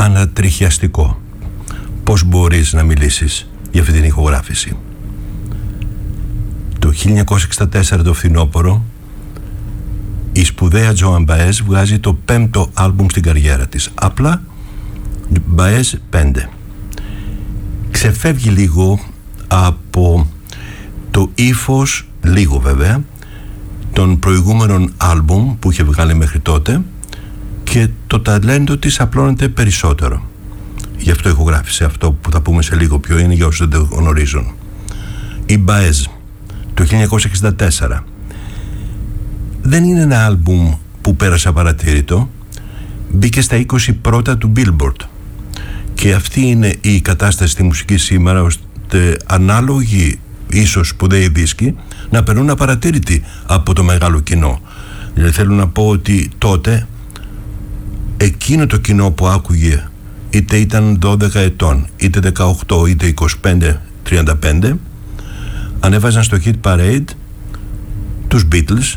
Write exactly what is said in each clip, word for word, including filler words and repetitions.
ανατριχιαστικό. Πώς μπορείς να μιλήσεις για αυτή την ηχογράφηση? Το χίλια εννιακόσια εξήντα τέσσερα το φθινόπωρο η σπουδαία Joan Baez βγάζει το πέμπτο άλμπουμ στην καριέρα της, απλά Baez πέντε. Ξεφεύγει λίγο από το ύφος, λίγο βέβαια, των προηγούμενων άλμπουμ που είχε βγάλει μέχρι τότε, και το ταλέντο της απλώνεται περισσότερο. Γι' αυτό ηχογράφησε αυτό που θα πούμε σε λίγο ποιο είναι, για όσους δεν το γνωρίζουν. Η Baez το χίλια εννιακόσια εξήντα τέσσερα δεν είναι ένα άλμπουμ που πέρασε απαρατήρητο, μπήκε στα είκοσι πρώτα του Billboard, και αυτή είναι η κατάσταση στη μουσική σήμερα, ώστε ανάλογοι ίσως σπουδαίοι δίσκοι να περνούν απαρατήρητοι από το μεγάλο κοινό. Δηλαδή θέλω να πω ότι τότε εκείνο το κοινό που άκουγε, είτε ήταν δώδεκα ετών, είτε δεκαοκτώ, είτε είκοσι πέντε τριάντα πέντε, ανέβαζαν στο Hit Parade τους Beatles,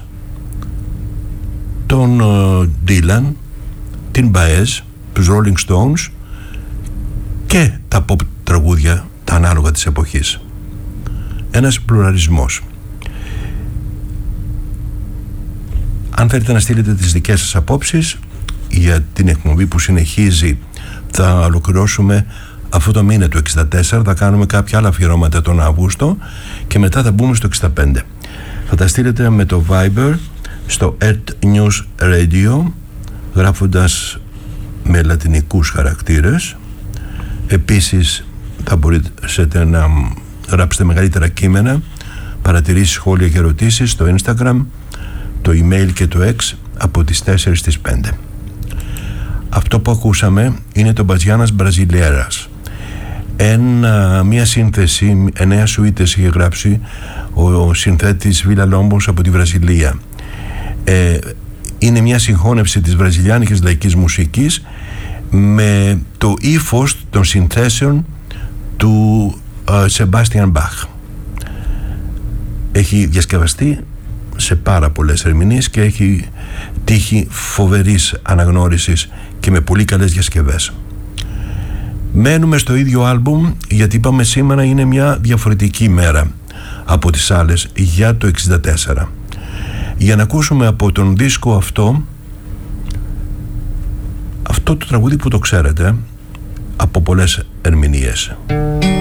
τον Dylan, την Baez, τους Rolling Stones και τα pop τραγούδια τα ανάλογα της εποχής. Ένας πλουραλισμός. Αν θέλετε να στείλετε τις δικές σας απόψεις για την εκπομπή που συνεχίζει, θα ολοκληρώσουμε αυτό το μήνα του εξήντα τέσσερα, θα κάνουμε κάποια άλλα αφιερώματα τον Αύγουστο και μετά θα μπούμε στο εξήντα πέντε. Θα τα στείλετε με το Viber στο Earth News Radio, γράφοντας με λατινικούς χαρακτήρες. Επίσης θα μπορείτε να γράψετε μεγαλύτερα κείμενα, παρατηρήσεις, σχόλια και ερωτήσεις στο Instagram, το email και το X από τις τέσσερις στις πέντε. Αυτό που ακούσαμε είναι το Μπατζιάνας Μπραζιλιέρας, Ένα, μια σύνθεση, εννέα σουίτες είχε γράψει ο, ο συνθέτης Βίλα Λόμπος από τη Βραζιλία. Ε, είναι μια συγχώνευση της βραζιλιάνικης λαϊκής μουσικής με το ύφος των συνθέσεων του Σεμπάστιαν Μπαχ. Έχει διασκευαστεί σε πάρα πολλές ερμηνείες και έχει τύχει φοβερής αναγνώρισης και με πολύ καλές διασκευές. Μένουμε στο ίδιο άλμπουμ, γιατί είπαμε σήμερα είναι μια διαφορετική μέρα από τις άλλες για το εξήντα τέσσερα. Για να ακούσουμε από τον δίσκο αυτό αυτό το τραγούδι που το ξέρετε από πολλές ερμηνείες.